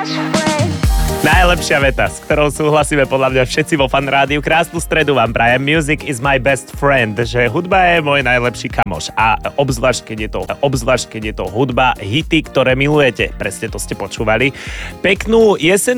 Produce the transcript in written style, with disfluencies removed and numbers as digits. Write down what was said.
Najlepšia veta, s ktorou súhlasíme podľa mňa všetci vo Fan Rádiu. Krásnu stredu vám prajem. Music is my best friend, že hudba je môj najlepší kamoš. A obzvlášť, keď je to hudba, hity, ktoré milujete. Presne to ste počúvali. Peknú jeseň